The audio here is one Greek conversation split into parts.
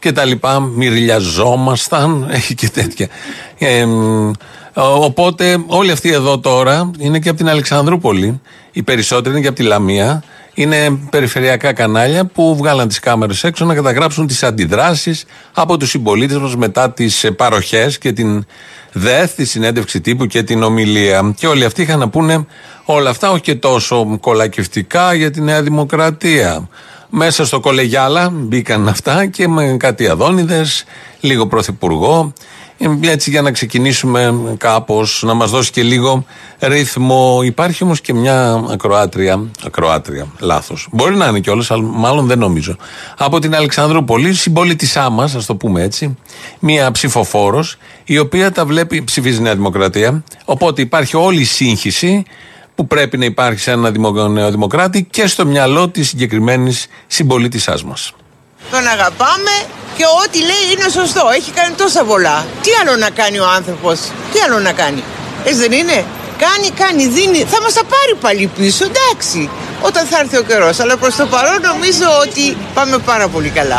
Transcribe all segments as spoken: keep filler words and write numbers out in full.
και τα λοιπά. Μυριλιαζόμασταν, έχει και τέτοια. Ε, οπότε όλοι αυτοί εδώ τώρα είναι και από την Αλεξανδρούπολη. Οι περισσότεροι είναι και από τη Λαμία. Είναι περιφερειακά κανάλια που βγάλαν τις κάμερες έξω να καταγράψουν τις αντιδράσεις από τους συμπολίτες μας μετά τις παροχές και την ΔΕΘ, τη συνέντευξη τύπου και την ομιλία. Και όλοι αυτοί είχαν να πούνε όλα αυτά, όχι και τόσο κολακευτικά για τη Νέα Δημοκρατία. Μέσα στο κολεγιάλα μπήκαν αυτά και με κάτι αδόνιδες, λίγο πρωθυπουργό. Έτσι για να ξεκινήσουμε κάπως, να μας δώσει και λίγο ρυθμό. Υπάρχει όμως και μια ακροάτρια, ακροάτρια, λάθος. Μπορεί να είναι κιόλας, αλλά μάλλον δεν νομίζω. Από την Αλεξανδρούπολη, συμπολίτησά μας, ας το πούμε έτσι, μια ψηφοφόρος, η οποία τα βλέπει, ψηφίζει Νέα Δημοκρατία, οπότε υπάρχει όλη η σύγχυση που πρέπει να υπάρχει σε ένα νεοδημοκράτη και στο μυαλό της συγκεκριμένης συμπολίτησάς μας. Τον αγαπάμε και ό,τι λέει είναι σωστό. Έχει κάνει τόσα πολλά. Τι άλλο να κάνει ο άνθρωπος, τι άλλο να κάνει. Έτσι δεν είναι? Κάνει, κάνει, δίνει. Θα μας τα πάρει πάλι πίσω, εντάξει, όταν θα έρθει ο καιρός. Αλλά προς το παρόν νομίζω ότι πάμε πάρα πολύ καλά.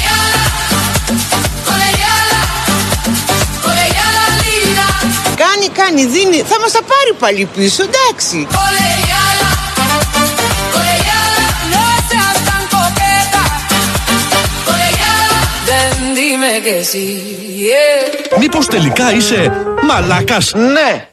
Κάνει, κάνει, δίνει. Θα μας τα πάρει πάλι πίσω, εντάξει. Μήπως τελικά είσαι μαλάκας? Ναι.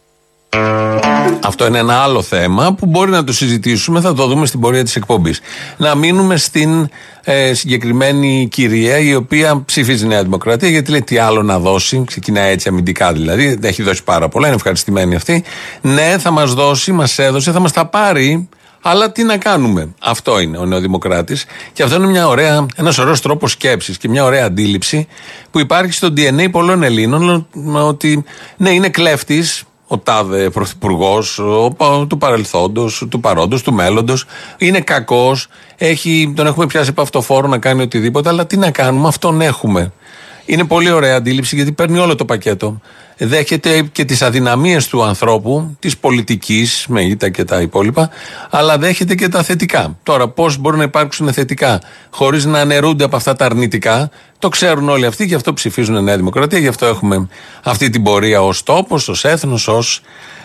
Αυτό είναι ένα άλλο θέμα που μπορεί να το συζητήσουμε, θα το δούμε στην πορεία της εκπομπής. Να μείνουμε στην ε, συγκεκριμένη κυρία η οποία ψηφίζει Νέα Δημοκρατία, γιατί λέει τι άλλο να δώσει, ξεκινάει έτσι αμυντικά δηλαδή, έχει δώσει πάρα πολλά, είναι ευχαριστημένη αυτή. Ναι, θα μας δώσει, μας έδωσε, θα μας τα πάρει. Αλλά τι να κάνουμε. Αυτό είναι ο Νεοδημοκράτης. Και αυτό είναι μια ωραία, ένας ωραίος τρόπος σκέψης και μια ωραία αντίληψη που υπάρχει στο ντι εν έι πολλών Ελλήνων, ότι ναι, είναι κλέφτης ο τάδε πρωθυπουργός του παρελθόντος, του παρόντος, του μέλλοντος. Είναι κακός, έχει, τον έχουμε πιάσει από αυτοφόρο να κάνει οτιδήποτε, αλλά τι να κάνουμε, αυτόν έχουμε. Είναι πολύ ωραία αντίληψη γιατί παίρνει όλο το πακέτο. Δέχεται και τις αδυναμίες του ανθρώπου, της πολιτικής, με ήττα και τα υπόλοιπα, αλλά δέχεται και τα θετικά. Τώρα, πώς μπορούν να υπάρξουν θετικά χωρίς να αναιρούνται από αυτά τα αρνητικά, το ξέρουν όλοι αυτοί, γι' αυτό ψηφίζουν Νέα Δημοκρατία, γι' αυτό έχουμε αυτή την πορεία ως τόπος, ως έθνος, ως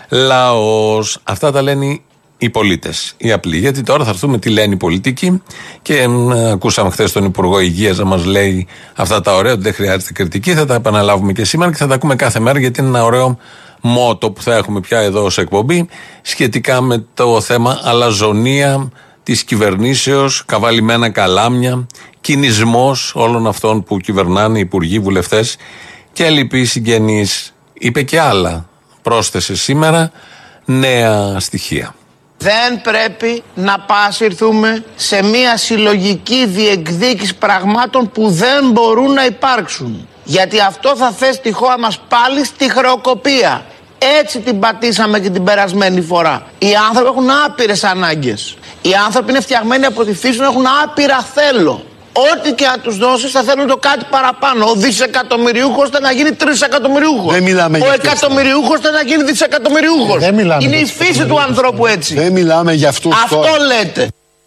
λαός. Αυτά τα λένε οι πολίτες, οι απλοί. Γιατί τώρα θα έρθουμε τι λένε οι πολιτικοί και ε, ακούσαμε χθες τον Υπουργό Υγείας να μας λέει αυτά τα ωραία, ότι δεν χρειάζεται κριτική. Θα τα επαναλάβουμε και σήμερα και θα τα ακούμε κάθε μέρα, γιατί είναι ένα ωραίο μότο που θα έχουμε πια εδώ σε εκπομπή σχετικά με το θέμα αλαζονία της κυβερνήσεως, καβαλημένα καλάμια, κινησμός όλων αυτών που κυβερνάνε, υπουργοί, βουλευτές και λοιποί συγγενείς. Είπε και άλλα. Πρόσθεσε σήμερα νέα στοιχεία. Δεν πρέπει να πασιρθούμε σε μια συλλογική διεκδίκηση πραγμάτων που δεν μπορούν να υπάρξουν. Γιατί αυτό θα θέσει τη χώρα μας πάλι στη χρεοκοπία. Έτσι την πατήσαμε και την περασμένη φορά. Οι άνθρωποι έχουν άπειρες ανάγκες. Οι άνθρωποι είναι φτιαγμένοι από τη φύση να έχουν άπειρα θέλω. Ό,τι και να τους δώσεις θα θέλουν το κάτι παραπάνω. Ο δισεκατομμυριούχος θα να γίνει τρισεκατομμυριούχος. Δεν μιλάμε Ο για εκατομμυριούχος θα να γίνει δισεκατομμυριούχος. Είναι η φύση του ανθρώπου έτσι. Δεν μιλάμε για αυτούς. Αυτό τώρα λέτε.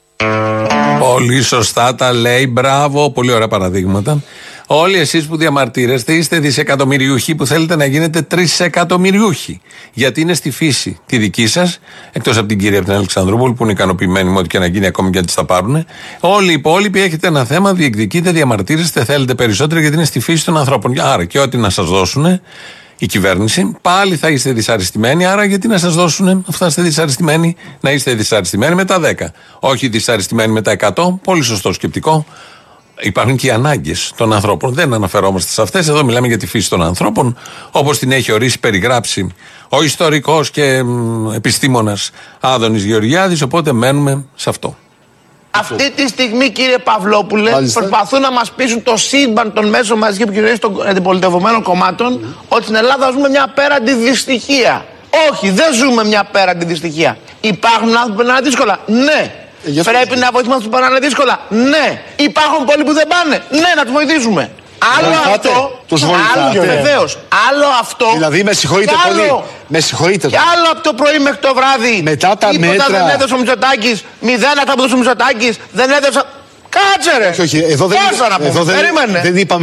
Πολύ σωστά τα λέει, μπράβο, πολύ ωραία παραδείγματα. Όλοι εσείς που διαμαρτύρεστε είστε δισεκατομμυριούχοι που θέλετε να γίνετε τρισεκατομμυριούχοι. Γιατί είναι στη φύση τη δική σας, εκτός από την κυρία από την Αλεξανδρούπολη που είναι ικανοποιημένη με ό,τι και να γίνει ακόμη και αν τις τα πάρουν. Όλοι οι υπόλοιποι έχετε ένα θέμα, διεκδικείτε, διαμαρτύρεστε, θέλετε περισσότερο γιατί είναι στη φύση των ανθρώπων. Άρα και ό,τι να σας δώσουν η κυβέρνηση, πάλι θα είστε δυσαρεστημένοι. Άρα γιατί να σας δώσουν αυτά, είστε δυσαρεστημένοι, να είστε δυσαρεστημένοι με τα δέκα. Όχι δυσαρεστημένοι με τα εκατό. Πολύ σωστό σκεπτικό. Υπάρχουν και οι ανάγκες των ανθρώπων. Δεν αναφερόμαστε σε αυτές. Εδώ μιλάμε για τη φύση των ανθρώπων, όπως την έχει ορίσει, περιγράψει ο ιστορικός και μ, επιστήμονας Άδωνης Γεωργιάδης. Οπότε μένουμε σε αυτό. Αυτή τη στιγμή, κύριε Παυλόπουλε, Μάλιστα. προσπαθούν να μας πείσουν το σύμπαν των μέσων μαζικής επικοινωνίας των αντιπολιτευομένων κομμάτων mm. ότι στην Ελλάδα ζούμε μια απέραντη δυστυχία. Όχι, δεν ζούμε μια απέραντη δυστυχία. Υπάρχουν άνθρωποι που περνάνε δύσκολα. Ναι. Ε, Πρέπει να βοηθήσουμε αυτούς που περνάνε δύσκολα. Ναι. Υπάρχουν πολλοί που δεν πάνε. Ναι, να τους βοηθήσουμε. Άλλο βοηθάτε, αυτό. τους βοηθάτε. Άλλο, βεβαίως. Άλλο αυτό. Δηλαδή με συγχωρείτε άλλο, πολύ. Με συγχωρείτε. Και άλλο από το πρωί μέχρι το βράδυ. Μετά τα τίποτα μέτρα. δεν έδωσε ο Μητσοτάκης. Μηδέν αυτά που έδωσε ο Μητσοτάκης. Δεν έδωσε. Κάτσε ρε. Όχι, όχι, εδώ δεν, Πόσα να πούμε. εδώ δεν, Περίμενε. δεν είπαμε.